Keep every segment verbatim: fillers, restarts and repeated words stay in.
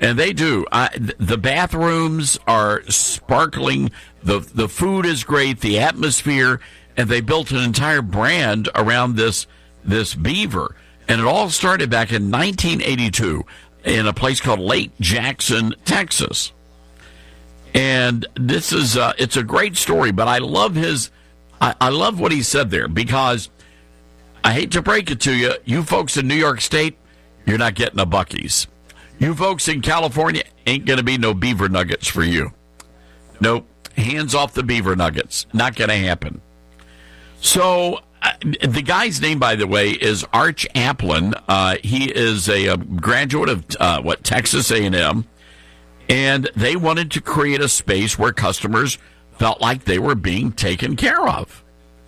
And they do. I, the bathrooms are sparkling. The the food is great. The atmosphere, and they built an entire brand around this this beaver. And it all started back in nineteen eighty-two in a place called Lake Jackson, Texas. And this is uh, it's a great story. But I love his. I, I love what he said there, because I hate to break it to you, you folks in New York State, you're not getting a Buc-ee's. You folks in California, ain't going to be no beaver nuggets for you. Nope. Hands off the beaver nuggets. Not going to happen. So uh, the guy's name, by the way, is Arch Applin. Uh, he is a, a graduate of, uh, what, Texas A and M. And they wanted to create a space where customers felt like they were being taken care of.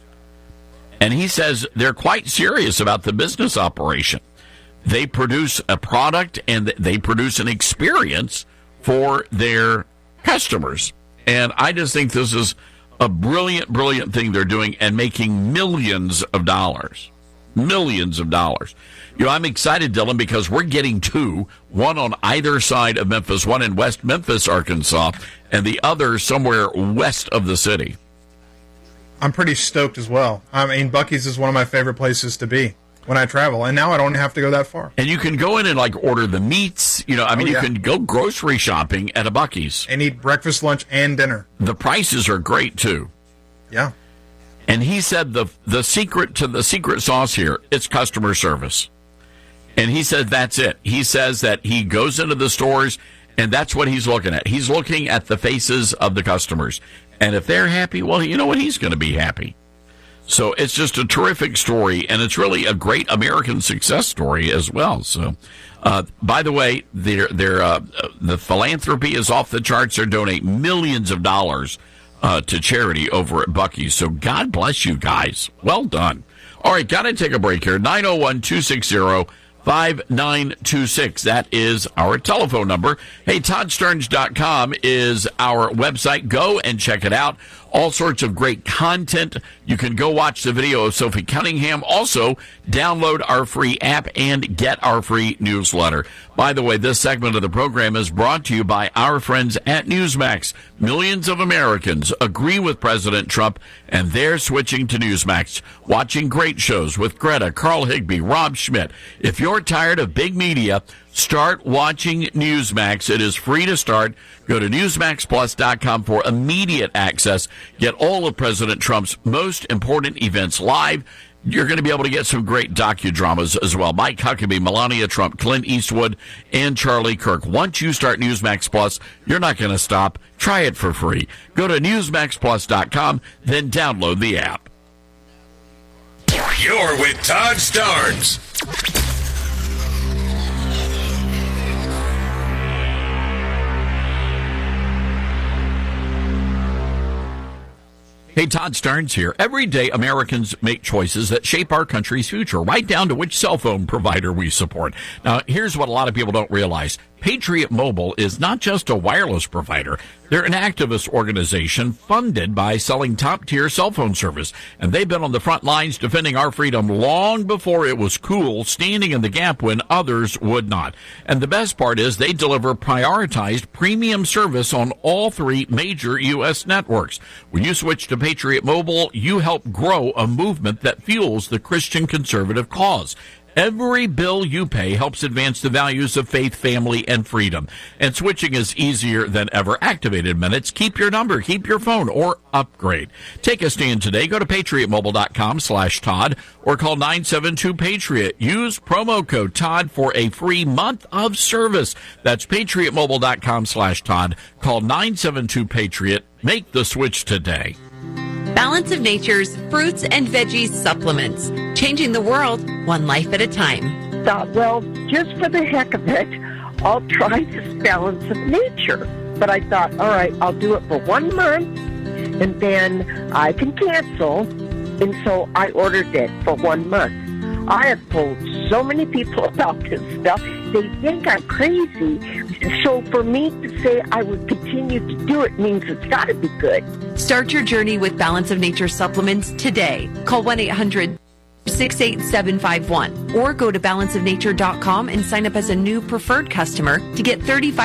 And he says they're quite serious about the business operation. They produce a product and they produce an experience for their customers. And I just think this is a brilliant, brilliant thing they're doing and making millions of dollars. Millions of dollars. You know, I'm excited, Dylan, because we're getting two, one on either side of Memphis, one in West Memphis, Arkansas, and the other somewhere west of the city. I'm pretty stoked as well. I mean, Buc-ee's is one of my favorite places to be when I travel, and now I don't have to go that far. And you can go in and, like, order the meats. You know, I mean, oh, yeah. You can go grocery shopping at a Buc-ee's. And eat breakfast, lunch, and dinner. The prices are great, too. Yeah. And he said the the secret to the secret sauce here, it's customer service. And he said that's it. He says that he goes into the stores, and that's what he's looking at. He's looking at the faces of the customers. And if they're happy, well, you know what? He's going to be happy. So it's just a terrific story, and it's really a great American success story as well. So, uh, by the way, their their uh, the philanthropy is off the charts. They donate millions of dollars uh, to charity over at Buc-ee's. So God bless you guys. Well done. All right, got to take a break here. nine oh one, two six zero, five nine two six. That is our telephone number. Hey, Todd Stearns dot com is our website. Go and check it out. All sorts of great content. You can go watch the video of Sophie Cunningham. Also, download our free app and get our free newsletter. By the way, this segment of the program is brought to you by our friends at Newsmax. Millions of Americans agree with President Trump, and they're switching to Newsmax, watching great shows with Greta, Carl Higbee, Rob Schmidt. If you're tired of big media, start watching Newsmax. It is free to start. Go to newsmax plus dot com for immediate access. Get all of President Trump's most important events live. You're going to be able to get some great docudramas as well. Mike Huckabee, Melania Trump, Clint Eastwood, and Charlie Kirk. Once you start Newsmax Plus, you're not going to stop. Try it for free. Go to newsmax plus dot com, then download the app. You're with Todd Starnes. Hey, Todd Stearns here. Every day, Americans make choices that shape our country's future, right down to which cell phone provider we support. Now, here's what a lot of people don't realize. Patriot Mobile is not just a wireless provider. They're an activist organization funded by selling top-tier cell phone service. And they've been on the front lines defending our freedom long before it was cool, standing in the gap when others would not. And the best part is they deliver prioritized premium service on all three major U S networks. When you switch to Patriot Mobile, you help grow a movement that fuels the Christian conservative cause. Every bill you pay helps advance the values of faith, family, and freedom. And switching is easier than ever. Activated minutes. Keep your number. Keep your phone or upgrade. Take a stand today. Go to patriot mobile dot com slash Todd or call nine seven two Patriot. Use promo code Todd for a free month of service. That's patriot mobile dot com slash Todd. Call nine seven two Patriot. Make the switch today. Balance of Nature's fruits and veggies supplements. Changing the world one life at a time. Thought, well, just for the heck of it, I'll try this Balance of Nature. But I thought, all right, I'll do it for one month, and then I can cancel. And so I ordered it for one month. I have told so many people about this stuff. They think I'm crazy. So for me to say I would continue to do it means it's got to be good. Start your journey with Balance of Nature supplements today. Call one eight hundred six eight seven five one or go to balance of nature dot com and sign up as a new preferred customer to get thirty-five